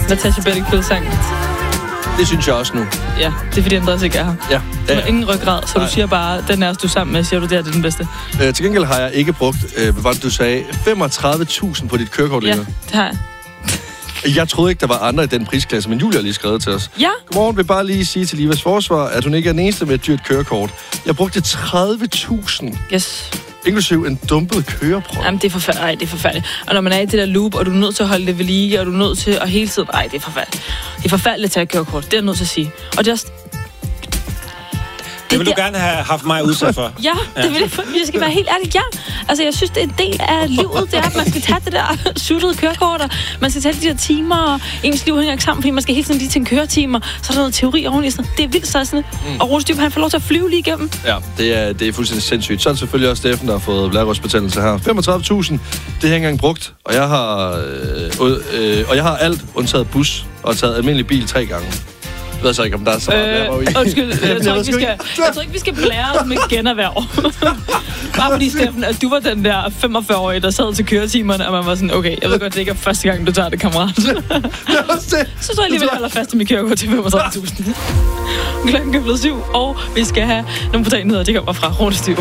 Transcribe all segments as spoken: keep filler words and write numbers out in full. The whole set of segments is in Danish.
Natasha Bedingfield-sang. Det synes jeg også nu. Ja, det er fordi Andreas ikke er her. Ja. Du har ingen ryggrad, så Nej. Du siger bare, den er du er sammen med, siger du, det her det er den bedste. Øh, til gengæld har jeg ikke brugt, øh, hvad du sagde, femogtredive tusind på dit kørekort længere. Ja, det har jeg. Jeg troede ikke, der var andre i den prisklasse, men Julia har lige skrevet til os. Ja. Godmorgen, vil bare lige sige til Livas forsvar, at hun ikke er den eneste med et dyrt kørekort. Jeg brugte tredive tusind. Yes. Inklusiv en dumpet køreprøve. Jamen, det er forfærdeligt. Ej, det er forfærdeligt. Og når man er i det der loop, og du er nødt til at holde det ved lige, og du er nødt til at hele tiden... Ej, det er forfærdeligt. Det er forfærdeligt at tage et kørekort. Det er jeg nødt til at sige. Og det er også... Det vil du gerne have haft mig udsat for. Ja, det ja. vil jeg. Jeg skal være helt ærlig. Ja, altså jeg synes, det er en del af livet. Det er, at man skal tage det der suttede kørekort, og man skal tage de der timer, og ens liv hænger ikke sammen, fordi man skal hele tiden lige til en køretimer. Så er der noget teori oveni. Sådan. Det er vildt stressende. Mm. Og Rune Styb, han får lov til at flyve lige igennem. Ja, det er, det er fuldstændig sindssygt. Så er det selvfølgelig også Steffen, der har fået blærerødsbetændelse her. femogtredive tusind, det har ikke engang brugt. Og jeg har, øh, øh, og jeg har alt undtaget bus og taget almindelig bil tre gange. Jeg ved så ikke, om der er så meget øh, blære i. Undskyld, jeg, jeg, tror ikke, vi skal, jeg tror ikke, vi skal blære os med generhverv. Bare fordi, Steffen, at du var den der femogfyrre-årige, der sad til køretimerne, og man var sådan, okay, jeg ved godt, det ikke er første gang, du tager det, kammerat. Så tror jeg alligevel, holder fast i mit kørekort til femogtredive tusind. Klokken er blevet syv, og vi skal have nogle portalnyheder, de kommer fra Rune Styb.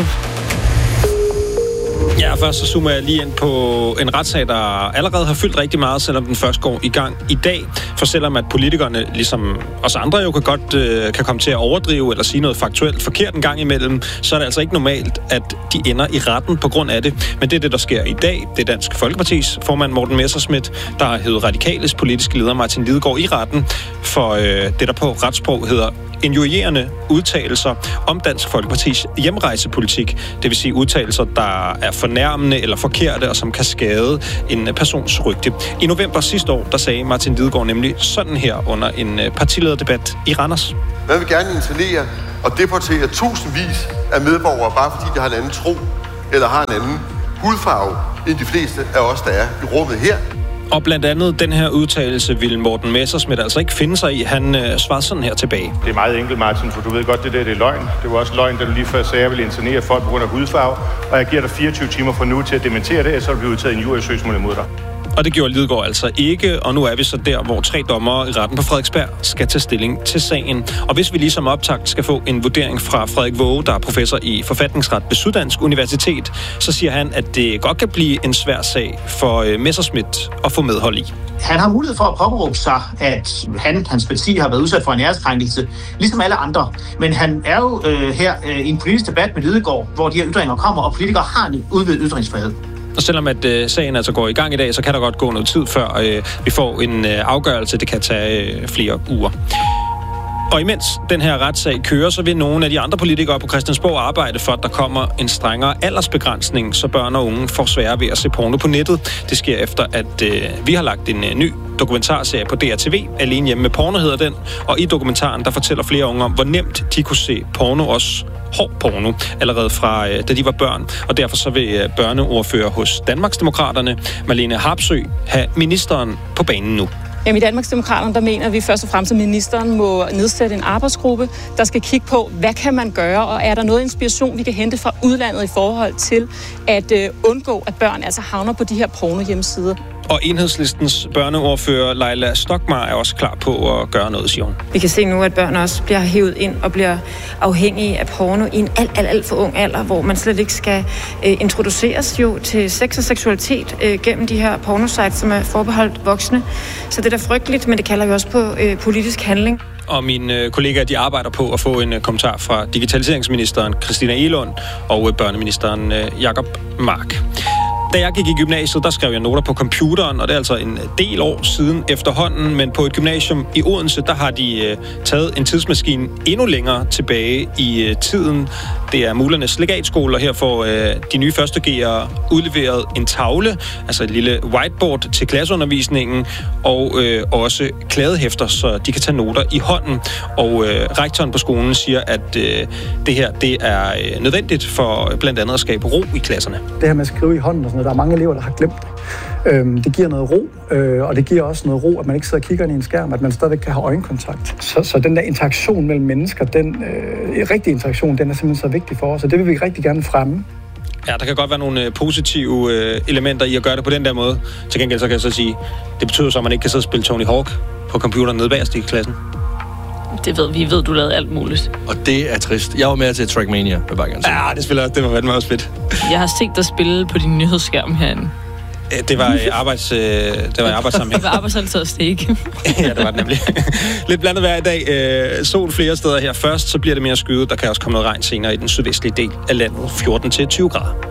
Ja, først så zoomer jeg lige ind på en retssag, der allerede har fyldt rigtig meget, selvom den først går i gang i dag. For selvom at politikerne, ligesom os andre jo kan godt øh, kan komme til at overdrive eller sige noget faktuelt forkert en gang imellem, så er det altså ikke normalt, at de ender i retten på grund af det. Men det er det, der sker i dag. Det er Dansk Folkepartis formand Morten Messerschmidt, der har hævet Radikales politiske leder Martin Lidegaard i retten for øh, det, der på retssprog hedder injurierende udtalelser om Dansk Folkepartis hjemrejsepolitik. Det vil sige udtalelser, der er fornærmende eller forkerte, og som kan skade en persons rygte. I november sidste år, der sagde Martin Lidegaard nemlig sådan her under en partilederdebat i Randers. Man vil gerne internere og deportere tusindvis af medborgere, bare fordi de har en anden tro eller har en anden hudfarve end de fleste af os, der er i rummet her. Og blandt andet den her udtalelse ville Morten Messerschmidt altså ikke finde sig i. Han øh, svarede sådan her tilbage. Det er meget enkelt, Martin, for du ved godt, det der det er løgn. Det var også løgn, da du lige før sagde, at jeg ville internere folk på grund af hudfarve. Og jeg giver dig fireogtyve timer fra nu til at dementere det, og så vil blive udtaget en jurysøgsmål imod dig. Og det gjorde Lidegaard altså ikke, og nu er vi så der, hvor tre dommere i retten på Frederiksberg skal tage stilling til sagen. Og hvis vi ligesom optakt skal få en vurdering fra Frederik Våge, der er professor i forfatningsret ved Syddansk Universitet, så siger han, at det godt kan blive en svær sag for Messerschmidt at få medhold i. Han har mulighed for at påberåbe sig, at han, hans parti, har været udsat for en æreskrænkelse, ligesom alle andre. Men han er jo øh, her øh, i en politisk debat med Lidegaard, hvor de her ytringer kommer, og politikere har en udvidet ytringsfrihed. Og selvom at øh, sagen altså går i gang i dag, så kan der godt gå noget tid, før øh, vi får en øh, afgørelse. Det kan tage øh, flere uger. Og imens den her retssag kører, så vil nogle af de andre politikere på Christiansborg arbejde for, at der kommer en strengere aldersbegrænsning, så børn og unge får sværere ved at se porno på nettet. Det sker efter, at øh, vi har lagt en øh, ny dokumentarserie på D R T V, Alene hjemme med porno hedder den. Og i dokumentaren, der fortæller flere unge om, hvor nemt de kunne se porno, også hård porno, allerede fra øh, da de var børn. Og derfor så vil øh, børneordfører hos Danmarksdemokraterne, Marlene Harpsøe, have ministeren på banen nu. Jamen, i Danmarksdemokraterne, der mener vi først og fremmest, at ministeren må nedsætte en arbejdsgruppe, der skal kigge på, hvad kan man gøre, og er der noget inspiration, vi kan hente fra udlandet i forhold til at øh, undgå, at børn altså havner på de her porno-hjemmesider. Og Enhedslistens børneordfører Leila Stokmar er også klar på at gøre noget, siger hun. Vi kan se nu, at børn også bliver hævet ind og bliver afhængige af porno i en alt, alt, alt for ung alder, hvor man slet ikke skal øh, introduceres jo til sex og seksualitet øh, gennem de her pornosites, som er forbeholdt voksne. Så det er da frygteligt, men det kalder jo også på øh, politisk handling. Og mine øh, kollegaer, de arbejder på at få en øh, kommentar fra digitaliseringsministeren Christina Egelund og øh, børneministeren øh, Jakob Mark. Da jeg gik i gymnasiet, der skrev jeg noter på computeren, og det er altså en del år siden efterhånden, men på et gymnasium i Odense, der har de øh, taget en tidsmaskine endnu længere tilbage i øh, tiden. Det er Mulernes Legatskole, og her får øh, de nye første G'ere udleveret en tavle, altså et lille whiteboard til klasseundervisningen, og øh, også kladehæfter, så de kan tage noter i hånden. Og øh, rektoren på skolen siger, at øh, det her det er øh, nødvendigt for blandt andet at skabe ro i klasserne. Det her med at skrive i hånden og sådan noget, der er mange elever, der har glemt det. Øhm, det giver noget ro, øh, og det giver også noget ro, at man ikke sidder og kigger ind i en skærm, at man stadigvæk kan have øjenkontakt. Så, så den der interaktion mellem mennesker, den øh, rigtig interaktion, den er simpelthen så vigtig for os, og det vil vi rigtig gerne fremme. Ja, der kan godt være nogle positive øh, elementer i at gøre det på den der måde. Til gengæld så kan jeg så sige, det betyder så, at man ikke kan sidde og spille Tony Hawk på computeren nede bagerst i klassen. Det ved vi. ved, du lavede alt muligt. Og det er trist. Jeg var med til Trackmania, vil bare gerne sige. Ja, det spiller det var fandme også fedt. Jeg har set dig spille på din nyhedsskærm herinde. Det var i arbejds, øh, det var i arbejdssammenhæng. Det var arbejdsalteret stik. Ja, det var det nemlig. Lidt blandet vejr i dag. Øh, sol flere steder her først, så bliver det mere skyet. Der kan også komme noget regn senere i den sydvestlige del af landet. fjorten til tyve grader.